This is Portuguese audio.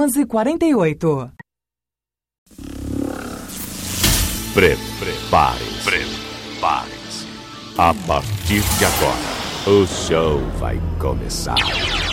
11h48. Prepare-se. A partir de agora, o show vai começar.